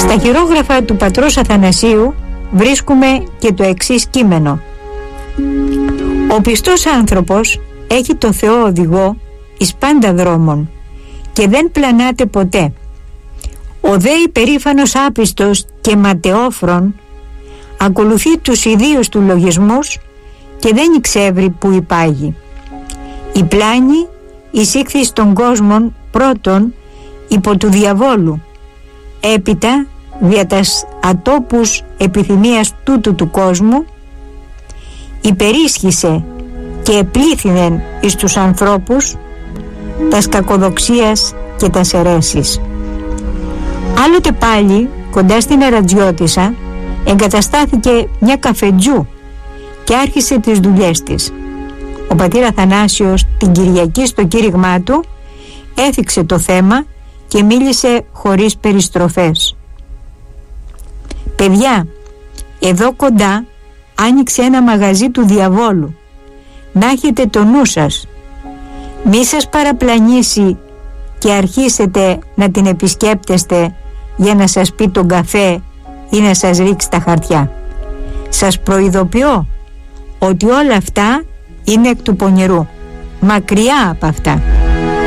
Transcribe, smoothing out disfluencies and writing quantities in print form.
Στα χειρόγραφα του πατρός Αθανασίου βρίσκουμε και το εξής κείμενο: «Ο πιστός άνθρωπος έχει το Θεό οδηγό εις πάντα δρόμων και δεν πλανάται ποτέ. Ο δε υπερήφανος άπιστος και ματαιόφρον ακολουθεί τους ιδίους του λογισμούς και δεν εξεύρει που υπάγει. Η πλάνη εισήχθη στον κόσμον πρώτον υπό του διαβόλου, έπειτα δια τας ατόπους επιθυμίας τούτου του κόσμου υπερίσχυσε και επλήθυνεν εις τους ανθρώπους τας κακοδοξίας και τας αιρέσεις». Άλλοτε πάλι κοντά στην Αρατζιώτισσα εγκαταστάθηκε μια καφετζού και άρχισε τις δουλειές της. Ο πατήρ Αθανάσιος την Κυριακή στο κήρυγμά του έθιξε το θέμα και μίλησε χωρίς περιστροφές. «Παιδιά, εδώ κοντά άνοιξε ένα μαγαζί του διαβόλου. Να έχετε το νου σας. Μη σας παραπλανήσει και αρχίσετε να την επισκέπτεστε για να σας πει τον καφέ ή να σας ρίξει τα χαρτιά. Σας προειδοποιώ ότι όλα αυτά είναι εκ του πονηρού. Μακριά από αυτά».